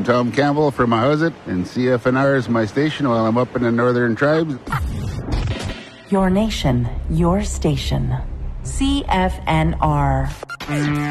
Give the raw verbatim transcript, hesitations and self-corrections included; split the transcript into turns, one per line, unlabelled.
I'm Tom Campbell from Ahousaht, and C F N R is my station while I'm up in the Northern Tribes.
Your nation, your station. C F N R.